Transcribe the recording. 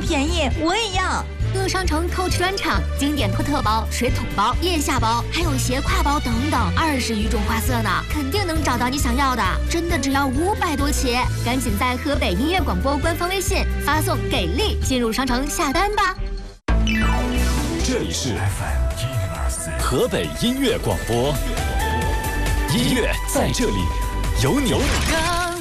便宜，我也要。 各商城 Coach 专场经典托特包、水桶包、腋下包，还有斜挎包等等，20余种花色呢，肯定能找到你想要的。真的只要500多起，赶紧在河北音乐广播官方微信发送“给力”进入商城下单吧。 这里是河北音乐广播，音乐在这里，有你。